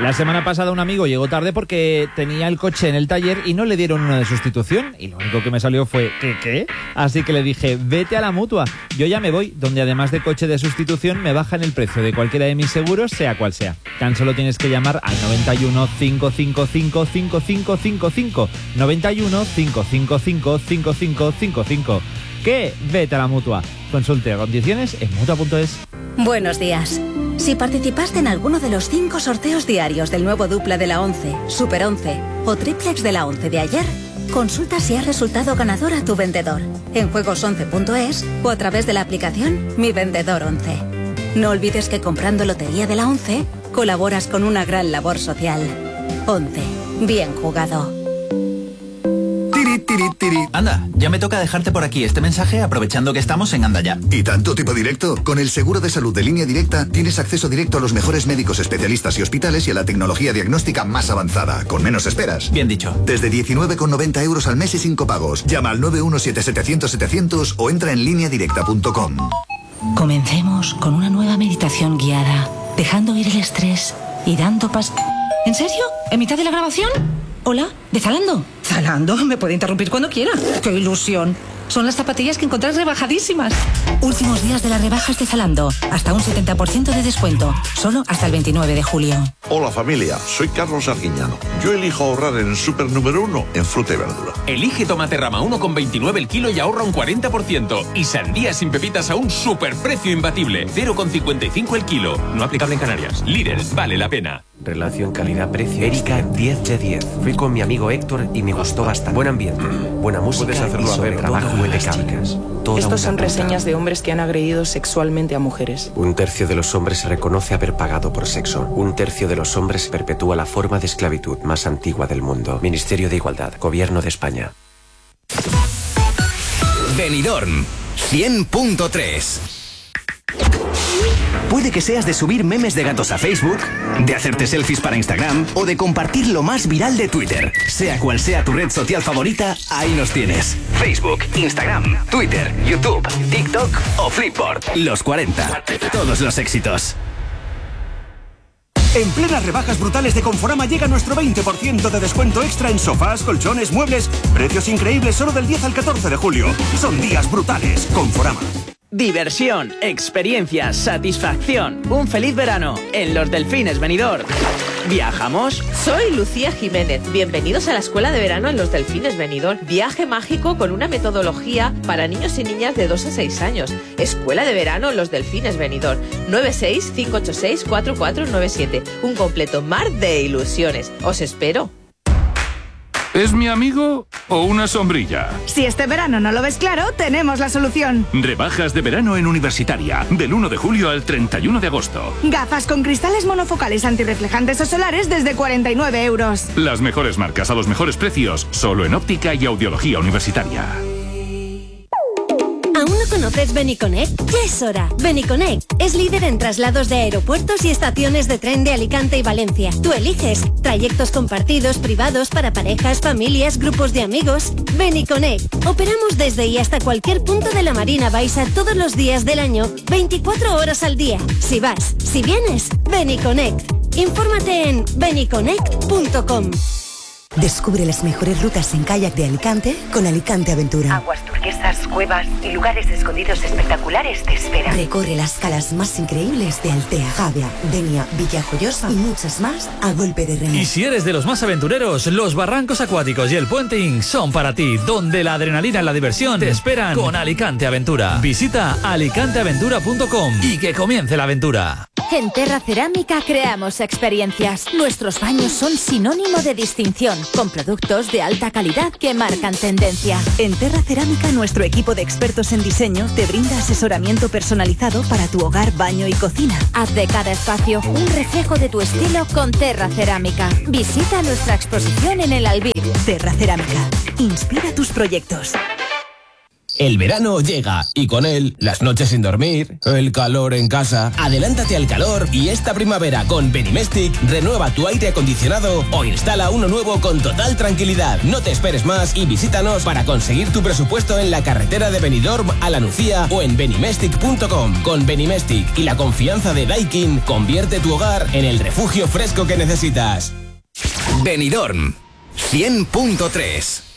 La semana pasada un amigo llegó tarde porque tenía el coche en el taller y no le dieron una de sustitución. Y lo único que me salió fue, ¿qué? Así que le dije, vete a la Mutua. Yo ya me voy, donde además de coche de sustitución me bajan el precio de cualquiera de mis seguros, sea cual sea. Tan solo tienes que llamar al 91 555 5555. 91 555 5555. ¿Qué? Vete a la Mutua. Consulte condiciones en Mutua.es. Buenos días. Si participaste en alguno de los 5 sorteos diarios del nuevo dupla de la 11, Super 11 o triplex de la 11 de ayer, consulta si has resultado ganador a tu vendedor en juegos11.es o a través de la aplicación Mi Vendedor 11. No olvides que comprando Lotería de la 11 colaboras con una gran labor social. 11. Bien jugado. Anda, ya me toca dejarte por aquí este mensaje aprovechando que estamos en Anda Ya. ¿Y tanto tipo directo? Con el seguro de salud de Línea Directa tienes acceso directo a los mejores médicos especialistas y hospitales y a la tecnología diagnóstica más avanzada, con menos esperas. Bien dicho. Desde 19,90 € al mes y sin copagos. Llama al 917-700-700 o entra en lineadirecta.com. Comencemos con una nueva meditación guiada, dejando ir el estrés y dando ¿En serio? ¿En mitad de la grabación? Hola, ¿de Zalando? Zalando, me puede interrumpir cuando quiera. ¡Qué ilusión! Son las zapatillas que encontrás rebajadísimas. Últimos días de las rebajas de Zalando. Hasta un 70% de descuento. Solo hasta el 29 de julio. Hola familia, soy Carlos Arguiñano. Yo elijo ahorrar en el súper número 1 en fruta y verdura. Elige tomate rama 1,29 el kilo y ahorra un 40%. Y sandía sin pepitas a un superprecio imbatible. 0,55 el kilo. No aplicable en Canarias. Lidl, vale la pena. Relación calidad-precio. Erika, 10 de 10. Fui con mi amigo Héctor y me gustó bastante. Buen ambiente, buena música. Puedes hacerlo y sobre trabajo de chicas. Estos son reseñas de hombres que han agredido sexualmente a mujeres. 1/3 de los hombres reconoce haber pagado por sexo. 1/3 de los hombres perpetúa la forma de esclavitud más antigua del mundo. Ministerio de Igualdad, Gobierno de España. Benidorm 100.3. Puede que seas de subir memes de gatos a Facebook, de hacerte selfies para Instagram o de compartir lo más viral de Twitter. Sea cual sea tu red social favorita, ahí nos tienes. Facebook, Instagram, Twitter, YouTube, TikTok o Flipboard. Los 40. Todos los éxitos. En plenas rebajas brutales de Conforama llega nuestro 20% de descuento extra en sofás, colchones, muebles. Precios increíbles solo del 10 al 14 de julio. Son días brutales. Conforama. Diversión, experiencias, satisfacción. Un feliz verano en Los Delfines Benidorm. ¿Viajamos? Soy Lucía Jiménez. Bienvenidos a la Escuela de Verano en Los Delfines Benidorm. Viaje mágico con una metodología para niños y niñas de 2 a 6 años. Escuela de Verano en Los Delfines Benidorm. 965864497. Un completo mar de ilusiones. Os espero. ¿Es mi amigo o una sombrilla? Si este verano no lo ves claro, tenemos la solución. Rebajas de verano en Universitaria, del 1 de julio al 31 de agosto. Gafas con cristales monofocales antirreflejantes o solares desde 49 €. Las mejores marcas a los mejores precios, solo en óptica y audiología universitaria. ¿Aún no conoces Beniconnect? Ya es hora. Beniconnect es líder en traslados de aeropuertos y estaciones de tren de Alicante y Valencia. Tú eliges trayectos compartidos, privados, para parejas, familias, grupos de amigos. Beniconnect. Operamos desde y hasta cualquier punto de la Marina Baixa todos los días del año, 24 horas al día. Si vas, si vienes, Beniconnect. Infórmate en beniconnect.com. Descubre las mejores rutas en kayak de Alicante con Alicante Aventura. Aguas turquesas, cuevas y lugares escondidos espectaculares te esperan. Recorre las calas más increíbles de Altea, Javia, Denia, Villajoyosa y muchas más a golpe de remo. Y si eres de los más aventureros, los barrancos acuáticos y el puenting son para ti, donde la adrenalina y la diversión te esperan con Alicante Aventura. Visita alicanteaventura.com y que comience la aventura. En Terra Cerámica creamos experiencias. Nuestros baños son sinónimo de distinción, con productos de alta calidad que marcan tendencia. En Terra Cerámica, nuestro equipo de expertos en diseño te brinda asesoramiento personalizado para tu hogar, baño y cocina. Haz de cada espacio un reflejo de tu estilo con Terra Cerámica. Visita nuestra exposición en el Albir. Terra Cerámica. Inspira tus proyectos. El verano llega y con él las noches sin dormir, el calor en casa. Adelántate al calor y esta primavera con Benimestic renueva tu aire acondicionado o instala uno nuevo con total tranquilidad. No te esperes más y visítanos para conseguir tu presupuesto en la carretera de Benidorm a La Nucía o en benimestic.com. Con Benimestic y la confianza de Daikin, convierte tu hogar en el refugio fresco que necesitas. Benidorm 100.3.